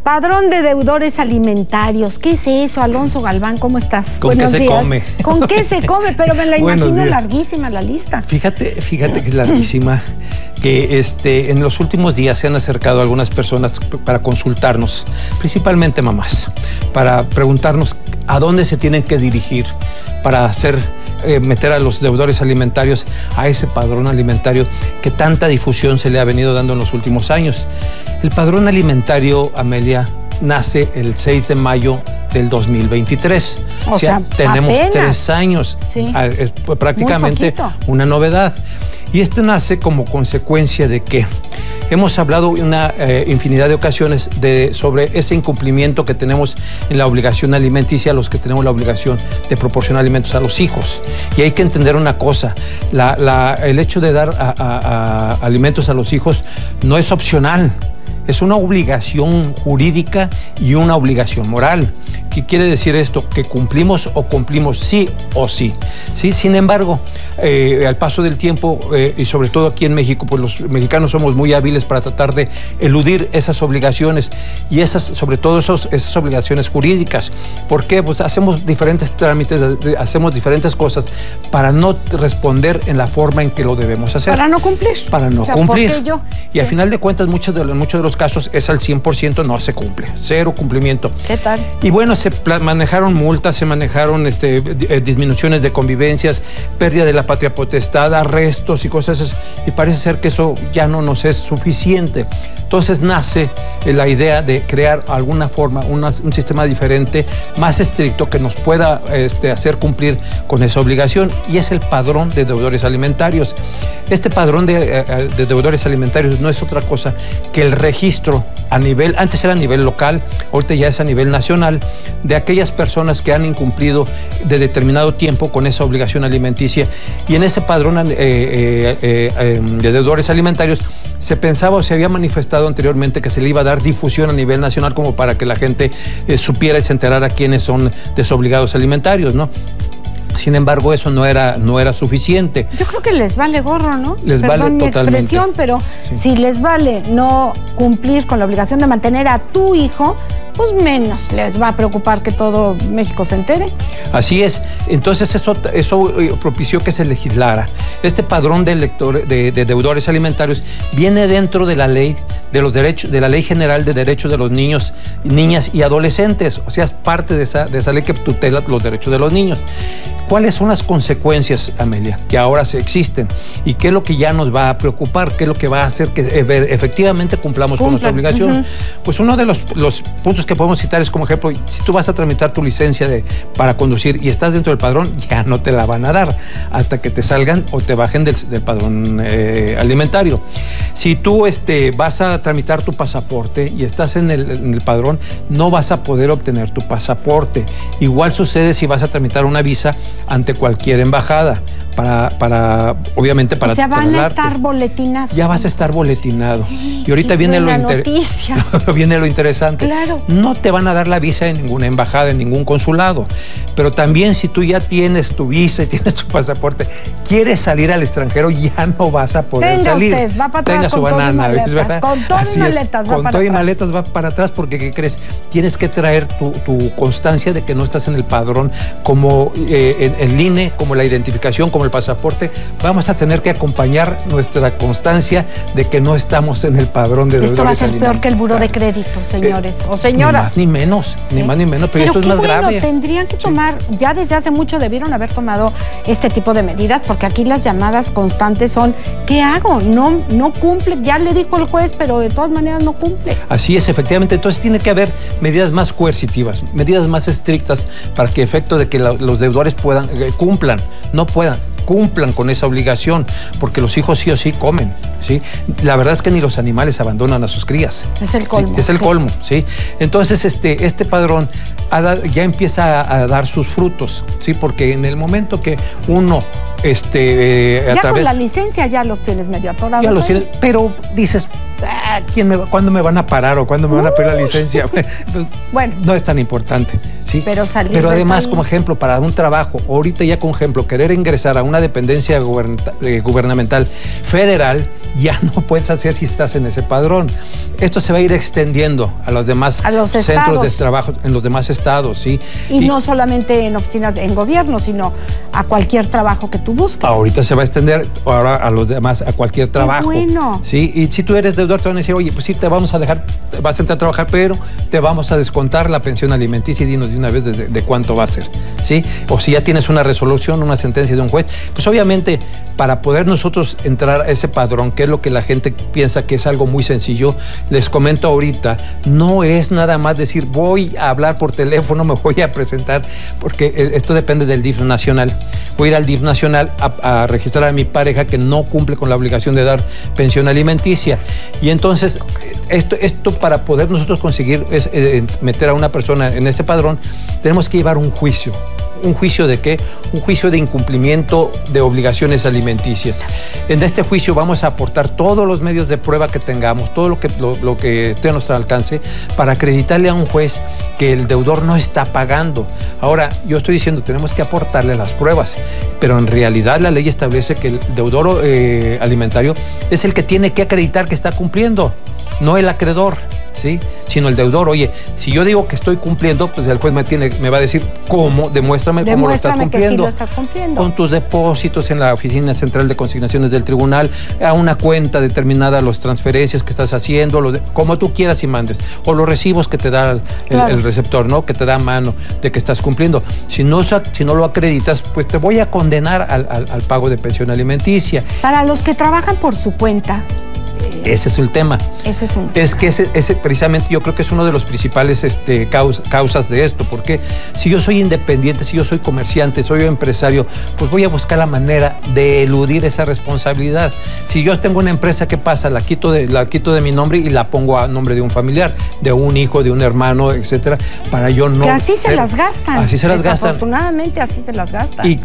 Padrón de deudores alimentarios. ¿Qué es eso, Alonso Galván? ¿Cómo estás? ¿Con qué se come? ¿Con qué se come? Pero me la imagino larguísima la lista. Fíjate que es larguísima. Que en los últimos días se han acercado algunas personas para consultarnos, principalmente mamás, para preguntarnos a dónde se tienen que dirigir para meter a los deudores alimentarios a ese padrón alimentario que tanta difusión se le ha venido dando en los últimos años. El padrón alimentario, Amelia, nace el 6 de mayo del 2023. O sea, tenemos apenas 3 años. Sí. Es prácticamente una novedad. Y nace como consecuencia de que hemos hablado una infinidad de ocasiones sobre ese incumplimiento que tenemos en la obligación alimenticia, los que tenemos la obligación de proporcionar alimentos a los hijos. Y hay que entender una cosa, el hecho de dar alimentos a los hijos no es opcional. Es una obligación jurídica y una obligación moral. ¿Qué quiere decir esto? Que cumplimos sí o sí. ¿Sí? Sin embargo, al paso del tiempo, y sobre todo aquí en México, pues los mexicanos somos muy hábiles para tratar de eludir esas obligaciones y sobre todo esas obligaciones jurídicas. ¿Por qué? Pues hacemos diferentes trámites, hacemos diferentes cosas para no responder en la forma en que lo debemos hacer. Para no cumplir. Para no cumplir. ¿Por qué yo? Y al final de cuentas, muchos de los casos es al 100%, no se cumple. Cero cumplimiento. ¿Qué tal? Y bueno, se manejaron multas, se manejaron disminuciones de convivencias, pérdida de la patria potestad, arrestos y cosas así, y parece ser que eso ya no nos es suficiente. Entonces nace la idea de crear alguna forma, un sistema diferente, más estricto, que nos pueda hacer cumplir con esa obligación, y es el padrón de deudores alimentarios. Este padrón de deudores alimentarios no es otra cosa que el registro antes era a nivel local, ahorita ya es a nivel nacional, de aquellas personas que han incumplido de determinado tiempo con esa obligación alimenticia. Y en ese padrón de deudores alimentarios se pensaba o se había manifestado anteriormente que se le iba a dar difusión a nivel nacional como para que la gente supiera y se enterara quiénes son desobligados alimentarios, ¿no? Sin embargo, eso no era suficiente. Yo creo que les vale gorro, ¿no? Perdón mi expresión, pero sí. Si les vale no cumplir con la obligación de mantener a tu hijo, pues menos les va a preocupar que todo México se entere. Así es. Entonces eso propició que se legislara. Este padrón de deudores alimentarios viene dentro de la ley de los derechos, de la Ley General de Derechos de los Niños, Niñas y Adolescentes. O sea, es parte de esa ley que tutela los derechos de los niños. ¿Cuáles son las consecuencias, Amelia, que ahora existen? ¿Y qué es lo que ya nos va a preocupar? ¿Qué es lo que va a hacer que efectivamente cumplamos con nuestra obligación? Pues uno de los puntos que podemos citar es como ejemplo, si tú vas a tramitar tu licencia para conducir y estás dentro del padrón, ya no te la van a dar hasta que te salgan o te bajen del padrón alimentario. Si tú vas a tramitar tu pasaporte y estás en el padrón, no vas a poder obtener tu pasaporte. Igual sucede si vas a tramitar una visa ante cualquier embajada. Obviamente para... O sea, van a estar boletinados. Ya vas a estar boletinado. Y ahorita viene lo interesante. Claro. No te van a dar la visa en ninguna embajada, en ningún consulado. Pero también si tú ya tienes tu visa y tienes tu pasaporte, quieres salir al extranjero, ya no vas a poder salir. Usted, va para atrás. Tenga su banana, ¿verdad? Con todo y maletas, con todo y maletas va para atrás, porque ¿qué crees? Tienes que traer tu constancia de que no estás en el padrón, como el INE, como la identificación, como el pasaporte. Vamos a tener que acompañar nuestra constancia de que no estamos en el padrón de deudores. Esto va a ser peor que el buró de crédito, señores o señoras. Ni más ni menos, pero esto es más grave. Tendrían que tomar, ya desde hace mucho debieron haber tomado este tipo de medidas, porque aquí las llamadas constantes son, ¿qué hago? No cumple, ya le dijo el juez, pero de todas maneras no cumple. Así es, efectivamente. Entonces tiene que haber medidas más coercitivas, medidas más estrictas para que efecto de que los deudores cumplan con esa obligación, porque los hijos sí o sí comen, ¿sí? La verdad es que ni los animales abandonan a sus crías. Es el colmo. ¿sí? Es el colmo, ¿sí? Entonces, este padrón ya empieza a dar sus frutos, ¿sí? Porque en el momento que uno Ya con la licencia ya los tienes medio atorados. Ya los tienes, pero dices, ¿cuándo me van a parar o cuándo me van a pedir la licencia? Bueno, no es tan importante, ¿sí? Pero además, como ejemplo, para un trabajo, ahorita ya como ejemplo, querer ingresar a una dependencia gubernamental federal, ya no puedes hacer si estás en ese padrón. Esto se va a ir extendiendo a los demás centros de trabajo en los demás estados, ¿sí? Y no solamente en oficinas, en gobierno, sino a cualquier trabajo que tú busques. Ahorita se va a extender ahora a los demás, a cualquier trabajo. Qué bueno. ¿Sí? Y si tú eres deudor, te van a decir, oye, pues sí, te vamos a dejar, vas a entrar a trabajar, pero te vamos a descontar la pensión alimenticia y dinos de una vez de cuánto va a ser, ¿sí? O si ya tienes una resolución, una sentencia de un juez, pues obviamente para poder nosotros entrar a ese padrón, que es lo que la gente piensa que es algo muy sencillo, les comento ahorita, no es nada más decir voy a hablar por teléfono, me voy a presentar, porque esto depende del DIF nacional. Voy a ir al DIF nacional a registrar a mi pareja que no cumple con la obligación de dar pensión alimenticia. Y entonces, esto para poder nosotros conseguir meter a una persona en este padrón, tenemos que llevar un juicio. ¿Un juicio de qué? Un juicio de incumplimiento de obligaciones alimenticias. En este juicio vamos a aportar todos los medios de prueba que tengamos, todo lo que esté a nuestro alcance, para acreditarle a un juez que el deudor no está pagando. Ahora, yo estoy diciendo, tenemos que aportarle las pruebas, pero en realidad la ley establece que el deudor alimentario es el que tiene que acreditar que está cumpliendo, no el acreedor, ¿sí? Sino el deudor. Oye, si yo digo que estoy cumpliendo, pues el juez me va a decir, ¿cómo? Demuéstrame cómo lo estás cumpliendo. Que sí lo estás cumpliendo. Con tus depósitos en la Oficina Central de Consignaciones del Tribunal, a una cuenta determinada, las transferencias que estás haciendo, como tú quieras y mandes, o los recibos que te da el receptor, ¿no? Que te da mano de que estás cumpliendo. Si no lo acreditas, pues te voy a condenar al pago de pensión alimenticia. Para los que trabajan por su cuenta, ese es el tema. Es que ese precisamente yo creo que es uno de los principales causas de esto, porque si yo soy independiente, si yo soy comerciante, soy empresario, pues voy a buscar la manera de eludir esa responsabilidad. Si yo tengo una empresa, ¿qué pasa? La quito de mi nombre y la pongo a nombre de un familiar, de un hijo, de un hermano, etcétera, para yo no... Que así se las gastan. Así se las gastan. Desafortunadamente así se las gastan.